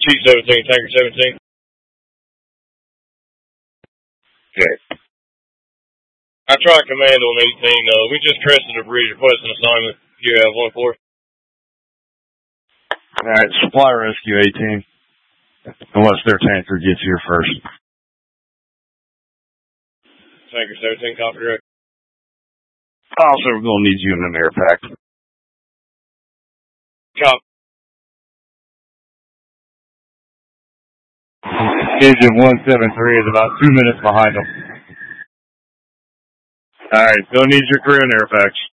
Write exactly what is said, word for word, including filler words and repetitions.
Chief seventeen, Tanker seventeen. Okay. I tried command on eighteen. Uh, we just crested a bridge requesting assignment. You have one for us. Alright, supply rescue eighteen. Unless their tanker gets here first. Tanker seventeen, copy direct. Also, we're going to need you in an air pack. Cop. Engine one seven three is about two minutes behind them. Alright, don't need your crew in air packs.